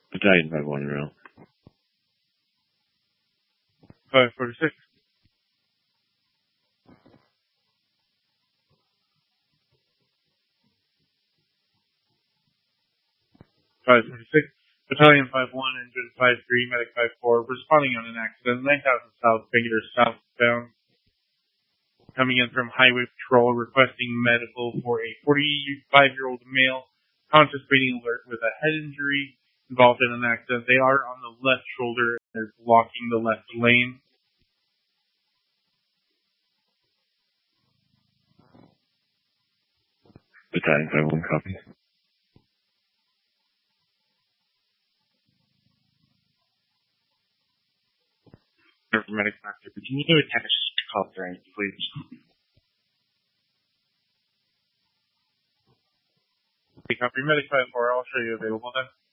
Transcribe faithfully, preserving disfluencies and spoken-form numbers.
Battalion five one, row. five forty-six. five forty-six. Battalion five one, Engine five three, Medic five four, responding on an accident, nine thousand South, Bangor southbound. Coming in from Highway Patrol requesting medical for a forty-five-year-old male, conscious breathing alert with a head injury involved in an accident. They are on the left shoulder and they're blocking the left lane. Battalion five one, copy. Medic Doctor, can you attach call strength, please? Copy, Medic five four, I'll show you available then.